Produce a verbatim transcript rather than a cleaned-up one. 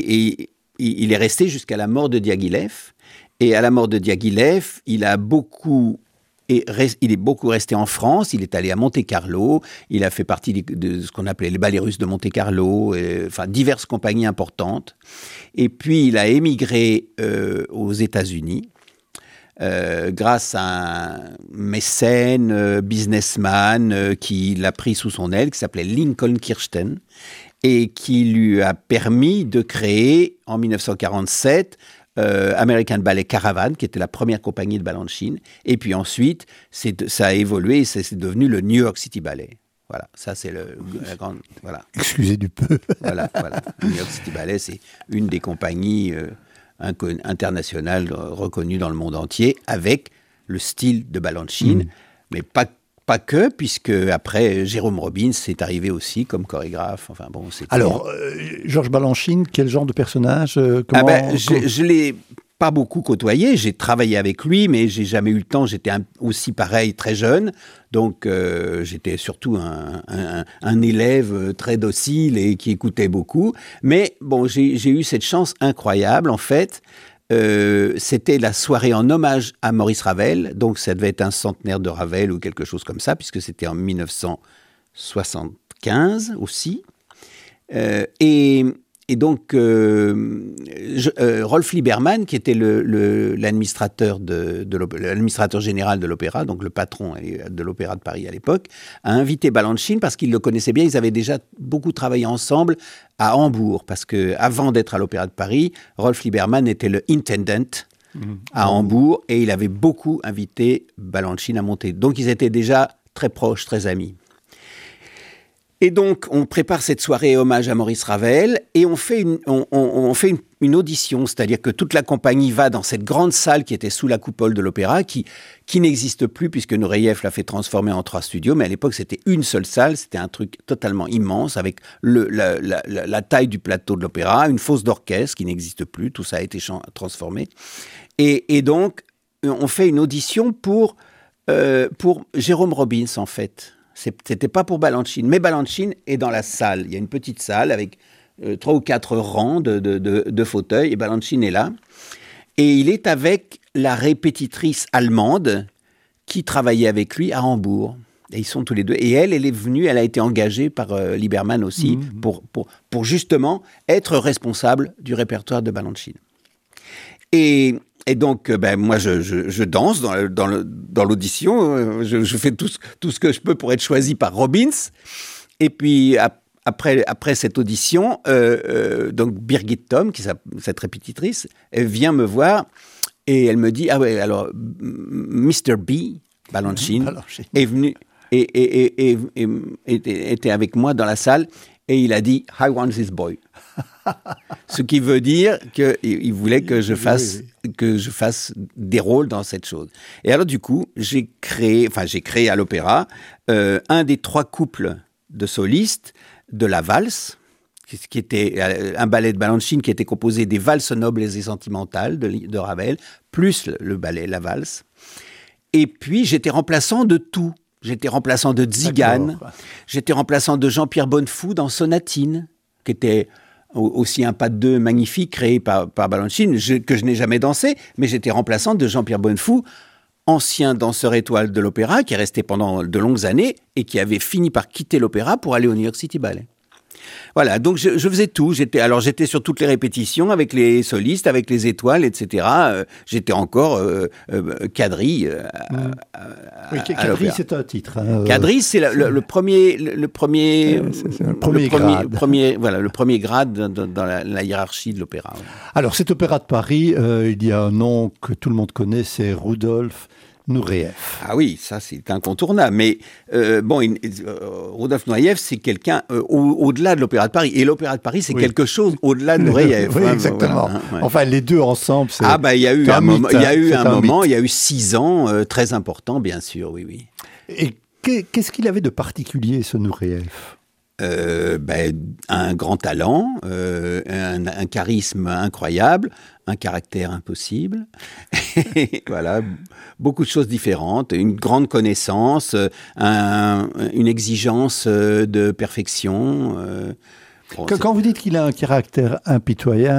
Et il est resté jusqu'à la mort de Diaghilev. Et à la mort de Diaghilev, il a beaucoup... Et il est beaucoup resté en France, il est allé à Monte-Carlo, il a fait partie de ce qu'on appelait les ballets russes de Monte-Carlo, et, enfin diverses compagnies importantes. Et puis il a émigré euh, aux États-Unis euh, grâce à un mécène, euh, businessman euh, qui l'a pris sous son aile, qui s'appelait Lincoln Kirsten, et qui lui a permis de créer en dix-neuf cent quarante-sept Euh, American Ballet Caravan, qui était la première compagnie de Balanchine. Et puis ensuite, c'est, ça a évolué et c'est, c'est devenu le New York City Ballet. Voilà, ça c'est le, la grande... Voilà. Excusez du peu. voilà, voilà. Le New York City Ballet, c'est une des compagnies euh, inco- internationales euh, reconnues dans le monde entier, avec le style de Balanchine, mmh. mais pas Pas que, puisque après, Jérôme Robbins est arrivé aussi comme chorégraphe. Enfin bon, c'était... Alors, euh, Georges Balanchine, quel genre de personnage euh, comment, ah ben, je, je l'ai pas beaucoup côtoyé. J'ai travaillé avec lui, mais j'ai jamais eu le temps. J'étais un, aussi pareil, très jeune. Donc, euh, j'étais surtout un, un, un élève très docile et qui écoutait beaucoup. Mais bon, j'ai, j'ai eu cette chance incroyable, en fait. Euh, c'était la soirée en hommage à Maurice Ravel, donc ça devait être un centenaire de Ravel ou quelque chose comme ça, puisque c'était en dix-neuf cent soixante-quinze aussi. Euh, et, et donc, euh, je, euh, Rolf Liebermann, qui était le, le, l'administrateur, de, de l'administrateur général de l'opéra, donc le patron de l'Opéra de Paris à l'époque, a invité Balanchine parce qu'il le connaissait bien. Ils avaient déjà beaucoup travaillé ensemble à Hambourg, parce qu'avant d'être à l'Opéra de Paris, Rolf Liebermann était le intendant mmh. à Hambourg, et il avait beaucoup invité Balanchine à monter. Donc, ils étaient déjà très proches, très amis. Et donc, on prépare cette soirée hommage à Maurice Ravel, et on fait une, on, on, on fait une, une audition, c'est-à-dire que toute la compagnie va dans cette grande salle qui était sous la coupole de l'opéra, qui, qui n'existe plus puisque Nureyev l'a fait transformer en trois studios, mais à l'époque, c'était une seule salle, c'était un truc totalement immense, avec le, la, la, la, la taille du plateau de l'opéra, une fosse d'orchestre qui n'existe plus, tout ça a été transformé. Et, et donc, on fait une audition pour, euh, pour Jérôme Robbins, en fait. C'était pas pour Balanchine, mais Balanchine est dans la salle. Il y a une petite salle avec euh, trois ou quatre rangs de, de, de, de fauteuils, et Balanchine est là. Et il est avec la répétitrice allemande qui travaillait avec lui à Hambourg. Et ils sont tous les deux. Et elle, elle est venue, elle a été engagée par euh, Liebermann aussi mmh. pour, pour, pour justement être responsable du répertoire de Balanchine. Et... Et donc, ben, moi, je, je, je danse dans, dans, le, dans l'audition. Je, je fais tout ce, tout ce que je peux pour être choisi par Robbins. Et puis, ap, après, après cette audition, euh, euh, donc Birgit Thom, qui est cette répétitrice, elle vient me voir et elle me dit « Ah ouais, alors, mister B, Balanchine, mmh, est venu et, et, et, et, et, et était avec moi dans la salle et il a dit « I want this boy ». Ce qui veut dire qu'il voulait que je fasse, que je fasse des rôles dans cette chose. Et alors, du coup, j'ai créé, enfin, j'ai créé à l'opéra euh, un des trois couples de solistes de la valse, qui était un ballet de Balanchine qui était composé des valses nobles et sentimentales de, de Ravel, plus le, le ballet, la valse. Et puis, j'étais remplaçant de tout. J'étais remplaçant de Tzigan, j'étais remplaçant de Jean-Pierre Bonnefou dans Sonatine, qui était aussi un pas de deux magnifique créé par, par Balanchine, je, que je n'ai jamais dansé, mais j'étais remplaçant de Jean-Pierre Bonnefou, ancien danseur étoile de l'opéra, qui est resté pendant de longues années et qui avait fini par quitter l'opéra pour aller au New York City Ballet. Voilà, donc je, je faisais tout. J'étais, alors j'étais sur toutes les répétitions avec les solistes, avec les étoiles, et cetera. Euh, j'étais encore euh, euh, quadrille. Euh, mmh. à, à, oui, quadrille, c'est un titre. Hein, quadrille, c'est le, le, le premier, le, le premier, c'est, c'est le premier le grade. Premier, premier, voilà, le premier grade dans, dans la, la hiérarchie de l'opéra. Ouais. Alors, cet opéra de Paris, euh, il y a un nom que tout le monde connaît, c'est Rudolf Nureyev. Ah oui, ça c'est incontournable. Mais euh, bon, il, euh, Rudolf Nureyev, c'est quelqu'un euh, au, au-delà de l'Opéra de Paris. Et l'Opéra de Paris, c'est oui. quelque chose au-delà de Nureyev. Oui, hein, exactement. Voilà, hein, ouais. Enfin, les deux ensemble, c'est Ah bah il y a eu un, un moment, il y a eu un, un moment, mythe. il y a eu six ans euh, très important, bien sûr, oui, oui. Et qu'est-ce qu'il avait de particulier, ce Nureyev ? Euh, ben, un grand talent, euh, un, un charisme incroyable, un caractère impossible, voilà, beaucoup de choses différentes, une grande connaissance, un, une exigence de perfection, euh, Bon, Quand, c'est- quand vous dites qu'il a un caractère impitoyable,